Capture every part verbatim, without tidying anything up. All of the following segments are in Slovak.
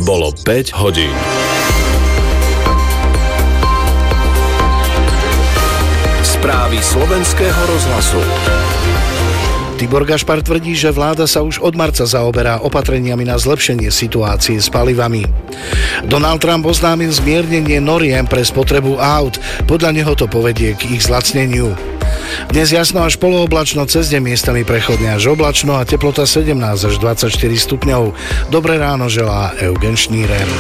Bolo päť hodín. Správy slovenského rozhlasu. Tibor Gašpar tvrdí, že vláda sa už od marca zaoberá opatreniami na zlepšenie situácie s palivami. Donald Trump oznámil zmiernenie noriem pre spotrebu aut. Podľa neho to povedie k ich zlacneniu. Dnes jasno až polooblačno, cez deň miestami prechodne až oblačno a teplota sedemnásť až dvadsaťštyri stupňov. Dobré ráno želá Eugen Šníren.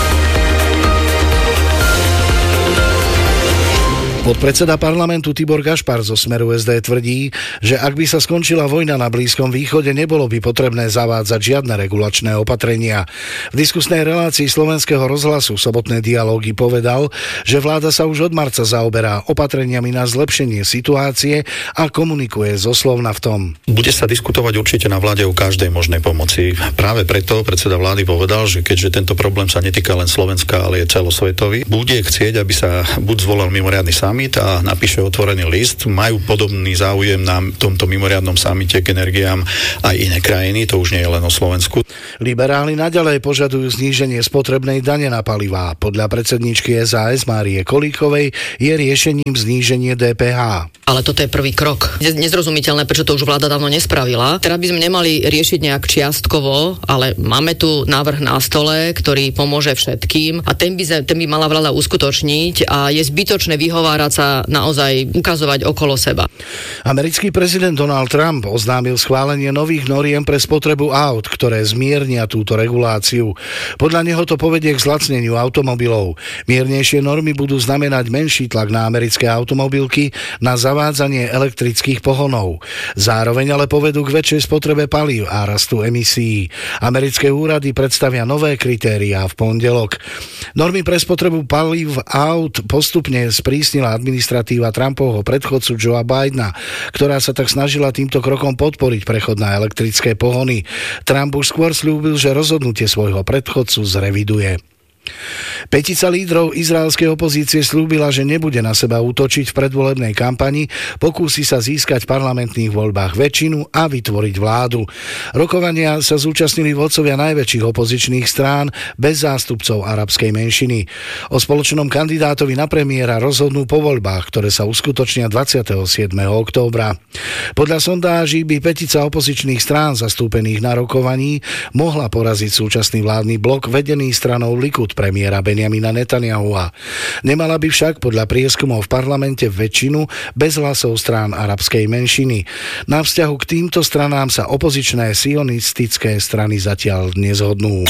Podpredseda parlamentu Tibor Gašpar zo Smeru es dé tvrdí, že ak by sa skončila vojna na Blízkom východe, nebolo by potrebné zavádzať žiadne regulačné opatrenia. V diskusnej relácii Slovenského rozhlasu Sobotné dialógy povedal, že vláda sa už od marca zaoberá opatreniami na zlepšenie situácie a komunikuje zoslovna v tom. Bude sa diskutovať určite na vláde o každej možnej pomoci. Práve preto predseda vlády povedal, že keďže tento problém sa netýka len Slovenska, ale je celosvetový, bude chcieť, aby sa buď zvolal mimoriadny summit a napíše otvorený list. Majú podobný záujem na tomto mimoriadnom samite k energiám aj iné krajiny, to už nie je len o Slovensku. Liberáli naďalej požadujú zníženie spotrebnej dane na palivá. Podľa predsedničky es a es Márie Kolíkovej je riešením zníženie dé pé há. Ale toto je prvý krok. Nezrozumiteľné, prečo to už vláda dávno nespravila. Teraz by sme nemali riešiť nejak čiastkovo, ale máme tu návrh na stole, ktorý pomôže všetkým a ten by, ten by mala vláda uskutočniť a je zbytočné vyhovárať sa naozaj ukazovať okolo seba. Americký prezident Donald Trump oznámil schválenie nových noriem pre spotrebu aut, ktoré zmiernia túto reguláciu. Podľa neho to povedie k zlacneniu automobilov. Miernejšie normy budú znamenať menší tlak na americké automobilky na zavádzanie elektrických pohonov. Zároveň ale povedú k väčšej spotrebe palív a rastu emisií. Americké úrady predstavia nové kritériá v pondelok. Normy pre spotrebu palív aut postupne sprísnila administratíva Trumpovho predchodcu Joea Bidena, ktorá sa tak snažila týmto krokom podporiť prechod na elektrické pohony. Trump už skôr sľúbil, že rozhodnutie svojho predchodcu zreviduje. Pätica lídrov izraelskej opozície slúbila, že nebude na seba útočiť v predvolebnej kampani, pokúsi sa získať v parlamentných voľbách väčšinu a vytvoriť vládu. Rokovania sa zúčastnili vodcovia najväčších opozičných strán bez zástupcov arabskej menšiny. O spoločnom kandidátovi na premiéra rozhodnú po voľbách, ktoré sa uskutočnia dvadsiateho siedmeho októbra. Podľa sondáží by pätica opozičných strán zastúpených na rokovaní mohla poraziť súčasný vládny blok vedený stranou Likud premiéra Benjamina Netanyahua. Nemala by však podľa prieskumov v parlamente väčšinu bez hlasov strán arabskej menšiny. Na vzťahu k týmto stranám sa opozičné sionistické strany zatiaľ nezhodnú.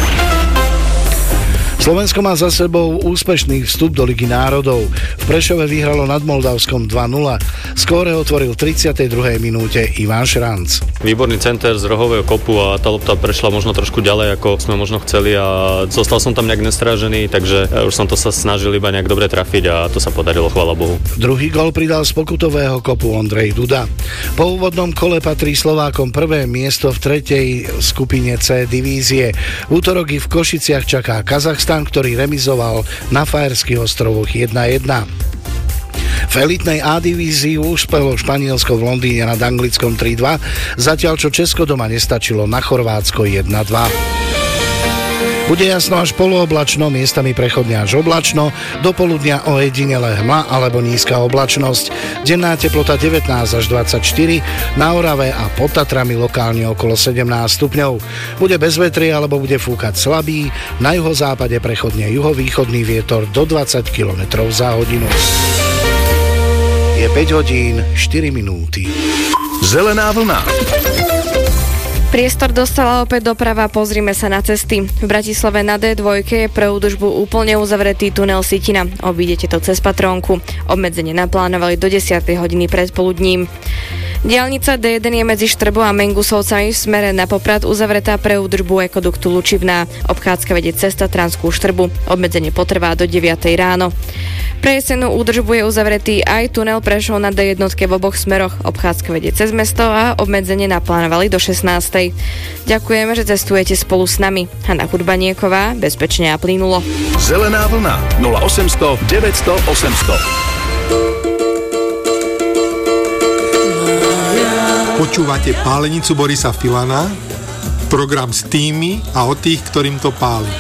Slovensko má za sebou úspešný vstup do Ligy národov. V Prešove vyhralo nad Moldavskom dva nula. Skóre otvoril v tridsiatej druhej minúte Ivan Šranc. Výborný center z rohového kopu a tá lopta prešla možno trošku ďalej, ako sme možno chceli a zostal som tam nejak nestrážený, takže už som to sa snažil iba nejak dobre trafiť a to sa podarilo, chvála Bohu. Druhý gól pridal z pokutového kopu Ondrej Duda. Po úvodnom kole patrí Slovákom prvé miesto v tretej skupine C divízie. V útorok v Košiciach čaká Kazachstan, ktorý remizoval na Fajerských ostrovoch jedna jedna. V elitnej A divízii úspelo Španielsko v Londýne nad Anglickom tri dva, zatiaľ čo Česko doma nestačilo na Chorvátsko jedna dva. Bude jasno až polooblačno, miestami prechodne až oblačno, do poludnia ojedinele hmla alebo nízka oblačnosť. Denná teplota devätnásť až dvadsaťštyri, na Orave a pod Tatrami lokálne okolo sedemnásť stupňov. Bude bez vetrie alebo bude fúkať slabý, na juhozápade prechodne juhovýchodný vietor do dvadsať kilometrov za hodinu. Je päť hodín štyri minúty. Zelená vlna. Priestor dostala opäť doprava, pozrime sa na cesty. V Bratislave na dé dva je pre údržbu úplne uzavretý tunel Sitina. Obídete to cez Patrónku. Obmedzenie naplánovali do desiatej hodiny predpoludním. Diaľnica dé jeden je medzi Štrbou a Mengusovcami v smere na Poprad uzavretá pre údržbu ekoduktu Lučivná. Obchádzka vedie cesta Transkú Štrbu. Obmedzenie potrvá do deviatej ráno. Pre jesenú údržbu je uzavretý aj tunel Prešov na dé jedna v oboch smeroch. Obchádzka vedie cez mesto a obmedzenie naplánovali do šestnástej. Ďakujeme, že cestujete spolu s nami. Hanna Kurbanieková, bezpečne a plynulo. Zelená vlna nula osemsto deväťsto osemsto. Počúvate Pálenicu Borisa Filana, program s tými a o tých, ktorým to páli.